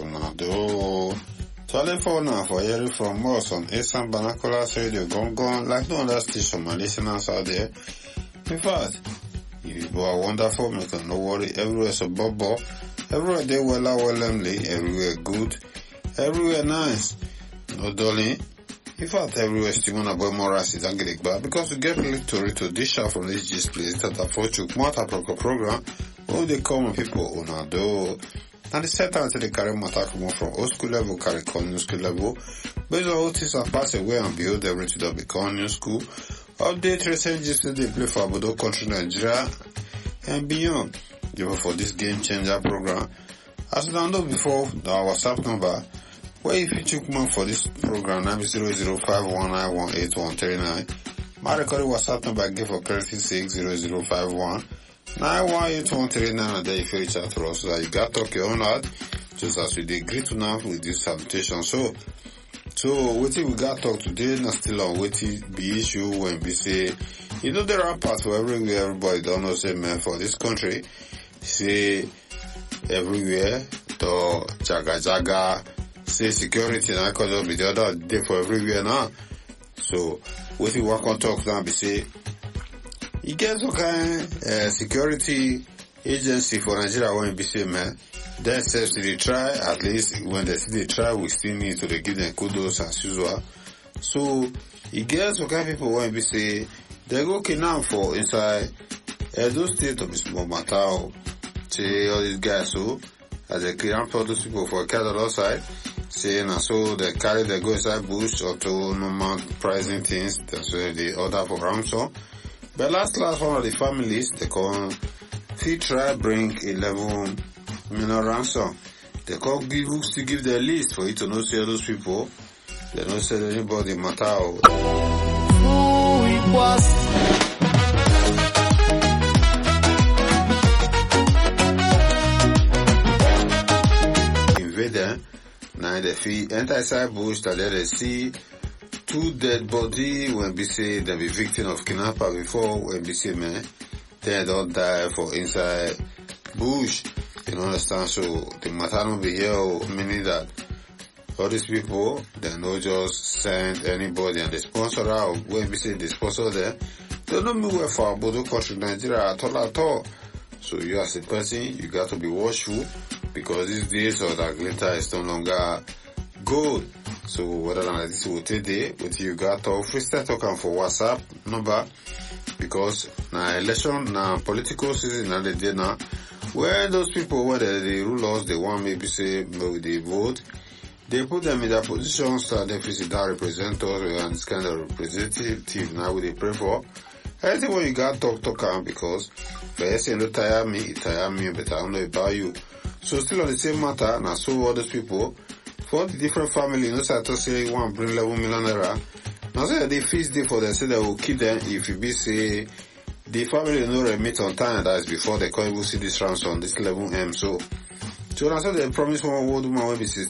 Unado. Telephone now for hearing from us on Eastern Banakolas Radio Gong like no other station, my listeners out there. In fact, you are wonderful, make no worry, everywhere so bubble, everywhere they well, everywhere good, everywhere nice, no darling. In fact, everywhere still gonna boy more races and get it back because we get literally to dish out from this gist place that a fortune matter program. All they common people Unado. And the set out to the carry matter from old school level, carry new school level. Based on what is a pass away and build everything that become new school. Update recent gist they play for Abodo country Nigeria and beyond. Even for this game changer program. As we know before, our WhatsApp number, where if you took money for this program, 0051918139. My recorded WhatsApp number give for currency 60051 918139, and then if you reach out to us so that you got talk your own out, just as we did greet to now with this salutation. So what we got talk today, not still on what be issue when we say, you know, there are parts for everywhere, everybody don't know, say, man, for this country, say, everywhere, to jaga, say security, and I could just be the other day for everywhere now. So, what we work on talk now, be say, you get some kind security agency for Nigeria when be say, man, then says they try, at least when they see they try, we still need to give them kudos as usual. So, you get some kind of people when be say, they go now for inside Edo State of small matter, say all these guys, so, as they clear for those people for a cattle side, saying and so they carry they go inside bush or to normal pricing things, that's where they order for ransom. But last one of the families, they call try bring 11 million ransom. They call give their list for you to not see those people. They don't say anybody matter. Invader, now they feel enter inside bush that they see two dead body when we say they be victim of kidnapper before when we say man they don't die for inside bush. You know understand? So the matter not be here meaning that all these people they not just send anybody and they sponsor out when we say they sponsor them. They don't move well for Bodo country Nigeria at all. So you as a person you got to be watchful because these days of that glitter is no longer gold. So whether or not this will take day, but you got to freestyle talking for WhatsApp number because now election, now political season, now the day now, where those people, whether they rule us, they want maybe say they vote, they put them in their positions so they visit that represent us and this kind of representative now they pray for. Anything when you got talk on because first you don't tire me, but I don't know about you. So still on the same matter, now so all those people. For the different family, you know, so I to say you want to bring 11 million naira. Now say they feast day for them, say they will keep them if you be say the family no remit on time, that is before they can't even see this ransom, this 11M. So now say they promise one old woman will be 16